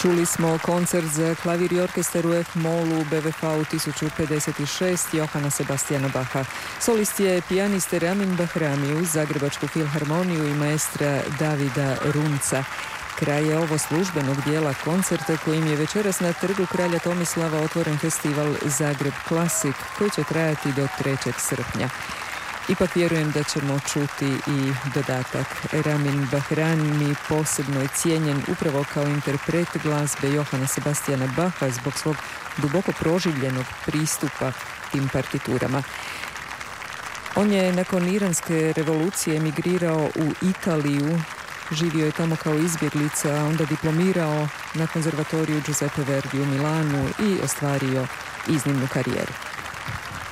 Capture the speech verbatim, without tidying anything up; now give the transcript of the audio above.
Čuli smo koncert za klavir i orkestar u F-molu u B V V tisuću pedeset šest Johana Sebastiana Bacha. Solist je pijanist Ramin Bahrami uz Zagrebačku filharmoniju i maestra Davida Runca. Kraj je ovo službenog dijela koncerta kojim je večeras na Trgu kralja Tomislava otvoren festival Zagreb Classic koji će trajati do trećeg srpnja. Ipak vjerujem da ćemo čuti i dodatak. Ramin Bahrami posebno je cijenjen upravo kao interpret glazbe Johana Sebastiana Bacha zbog svog duboko proživljenog pristupa tim partiturama. On je nakon Iranske revolucije emigrirao u Italiju, živio je tamo kao izbjeglica, a onda diplomirao na konzervatoriju Giuseppe Verdi u Milanu i ostvario iznimnu karijeru.